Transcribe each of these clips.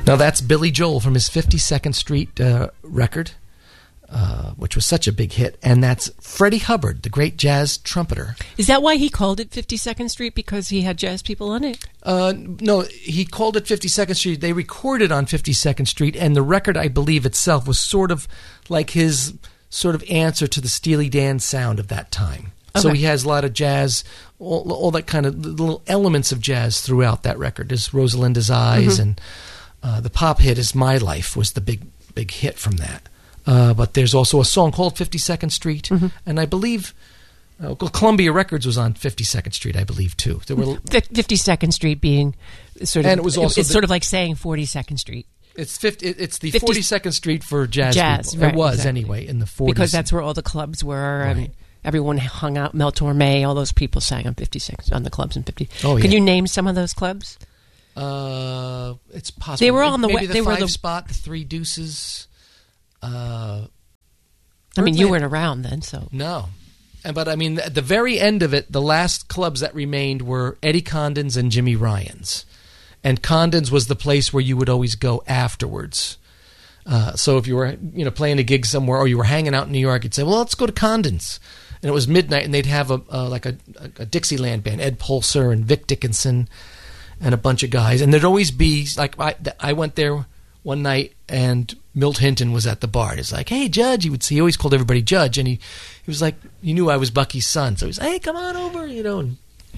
Now that's Billy Joel from his 52nd Street record, which was such a big hit. And that's Freddie Hubbard, the great jazz trumpeter. Is that why he called it 52nd Street? Because he had jazz people on it? No, he called it 52nd Street. They recorded on 52nd Street, and the record, I believe, itself was sort of like his sort of answer to the Steely Dan sound of that time. Okay. So he has a lot of jazz, all that kind of little elements of jazz throughout that record. There's Rosalinda's Eyes, and the pop hit is My Life was the big hit from that. But there's also a song called 52nd Street, and I believe Columbia Records was on 52nd Street, I believe, too. There were 52nd Street being sort of, and it was also sort of like saying 42nd Street. It's the 42nd Street for jazz people. Right, it was exactly. anyway in the 40s. Because that's where all the clubs were, Right. and everyone hung out. Mel Torme, all those people sang on 56 on the clubs in 50. Oh, yeah. Can you name some of those clubs? It's possible. They were on the maybe they the were Five the Spot, the Three Deuces. I mean, you weren't around then, so No. But I mean, at the very end of it, the last clubs that remained were Eddie Condon's and Jimmy Ryan's. And Condon's was the place where you would always go afterwards. So if you were playing a gig somewhere or you were hanging out in New York, you'd say, well, let's go to Condon's. And it was midnight, and they'd have a Dixieland band, Ed Pulser and Vic Dickinson and a bunch of guys. And there'd always be, like, I went there one night, and Milt Hinton was at the bar. And he's like, hey, Judge. He always called everybody Judge. And he was like, he knew I was Bucky's son. So he was like, hey, come on over, And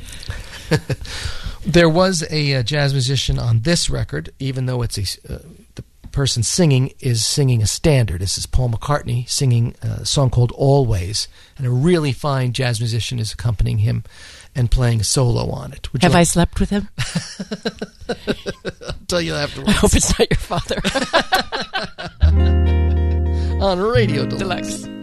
there was a jazz musician on this record, even though it's the person singing is singing a standard. This is Paul McCartney singing a song called Always. And a really fine jazz musician is accompanying him and playing a solo on it. Have I slept with him? I'll tell you afterwards. I hope it's not your father. On Radio Deluxe.